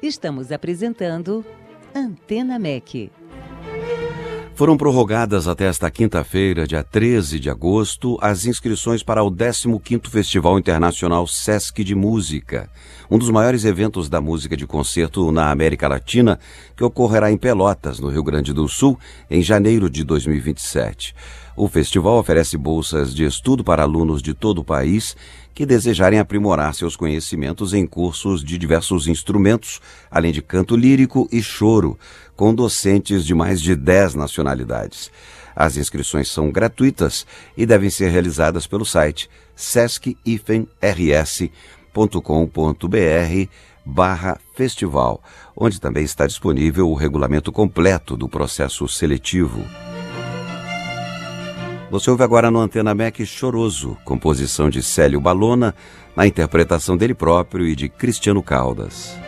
Estamos apresentando Antena MEC. Foram prorrogadas até esta quinta-feira, dia 13 de agosto, as inscrições para o 15º Festival Internacional Sesc de Música, um dos maiores eventos da música de concerto na América Latina, que ocorrerá em Pelotas, no Rio Grande do Sul, em janeiro de 2027. O festival oferece bolsas de estudo para alunos de todo o país que desejarem aprimorar seus conhecimentos em cursos de diversos instrumentos, além de canto lírico e choro, com docentes de mais de 10 nacionalidades. As inscrições são gratuitas e devem ser realizadas pelo site sesc-rs.com.br/festival, onde também está disponível o regulamento completo do processo seletivo. Você ouve agora no Antena MEC Choroso, composição de Célio Balona, na interpretação dele próprio e de Cristiano Caldas.